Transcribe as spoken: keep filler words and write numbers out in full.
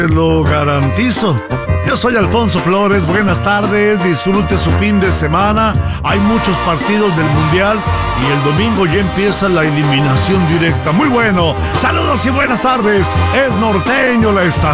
Te lo garantizo. Yo soy Alfonso Flores, buenas tardes, disfrute su fin de semana. Hay muchos partidos del Mundial y el domingo ya empieza la eliminación directa. Muy bueno, saludos y buenas tardes. Es norteño la estación.